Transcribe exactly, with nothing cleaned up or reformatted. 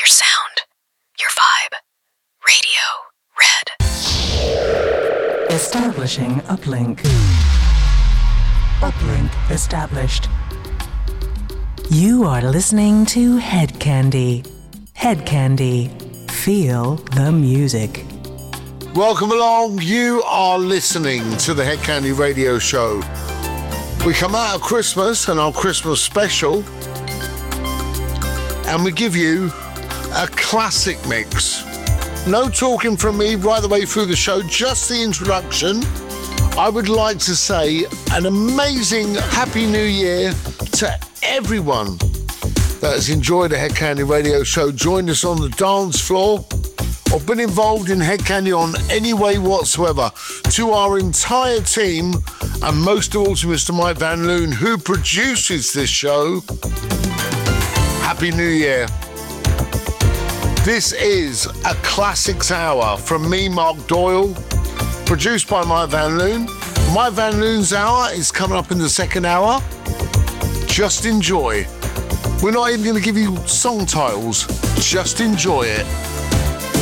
sound. Your vibe. Radio Red. Establishing uplink. Uplink established. You are listening to Head Candy. Head Candy. Feel the music. Welcome along. You are listening to the Head Candy Radio Show. We come out of Christmas and our Christmas special, and we give you a classic mix. No talking from me right the way through the show, just the introduction. I would like to say an amazing Happy New Year to everyone that has enjoyed the Head Candy Radio Show, joined us on the dance floor, or been involved in Head Candy on any way whatsoever. To our entire team, and most of all to Mister Mike Van Loon, who produces this show, Happy New Year. This is a Classics Hour from me, Mark Doyle, produced by Mike Van Loon. Mike Van Loon's hour is coming up in the second hour. Just enjoy. We're not even going to give you song titles. Just enjoy it.